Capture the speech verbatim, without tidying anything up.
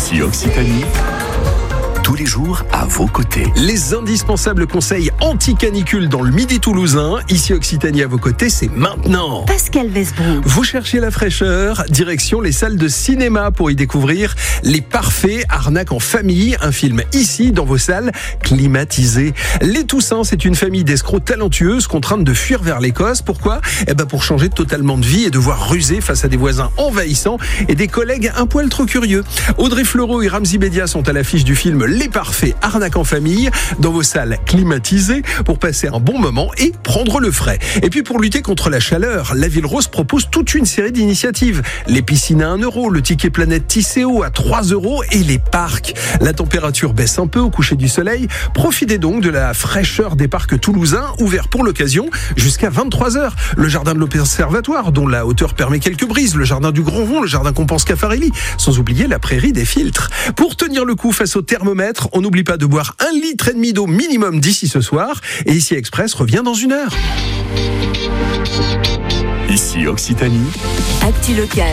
Ici Occitanie, tous les jours à vos côtés. Les indispensables conseils anti-canicule dans le Midi toulousain. Ici Occitanie à vos côtés, c'est maintenant. Pascal Westbrook. Vous cherchez la fraîcheur, direction les salles de cinéma pour y découvrir Les Parfaits, arnaque en famille, un film ici dans vos salles climatisées. Les Toussins, c'est une famille d'escrocs talentueuses contraintes de fuir vers l'Écosse. Pourquoi ? Eh ben pour changer totalement de vie et devoir ruser face à des voisins envahissants et des collègues un poil trop curieux. Audrey Fleurot et Ramzy Bedia sont à l'affiche du film Les Parfaits, arnaque en famille, dans vos salles climatisées pour passer un bon moment et prendre le frais. Et puis pour lutter contre la chaleur, la Ville Rose propose toute une série d'initiatives. Les piscines à un euro, le ticket planète Tisséo à trois euros et les parcs. La température baisse un peu au coucher du soleil. Profitez donc de la fraîcheur des parcs toulousains, ouverts pour l'occasion jusqu'à vingt-trois heures. Le jardin de l'Observatoire, dont la hauteur permet quelques brises, le jardin du Grand Rond, le jardin Compense Caffarelli, sans oublier la prairie des filtres. Pour tenir le coup face au thermomètre, on n'oublie pas de boire un litre et demi d'eau minimum d'ici ce soir. Et Ici Express revient dans une heure. Ici Occitanie. Actu local.